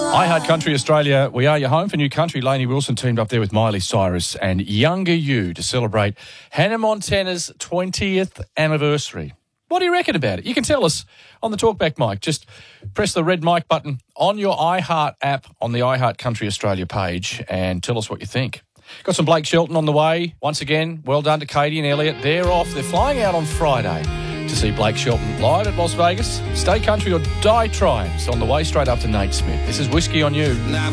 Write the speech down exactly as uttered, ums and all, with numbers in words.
I Heart Country Australia, we are your home for new country. Lainey Wilson teamed up there with Miley Cyrus and Younger You to celebrate Hannah Montana's twentieth anniversary. What do you reckon about it? You can tell us on the talkback mic. Just press the red mic button on your iHeart app on the I Heart Country Australia page and tell us what you think. Got some Blake Shelton on the way. Once again, well done to Katie and Elliot. They're off. They're flying out on Friday to see Blake Shelton live at Las Vegas. Stay country or die trying. It's on the way straight up to Nate Smith. This is Whiskey on You.